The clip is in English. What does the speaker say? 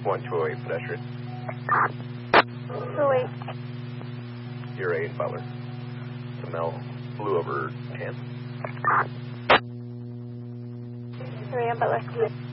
1208 pedestrian. 208. You're 8 Butler. To Mel, blue over 10. 3 Butler.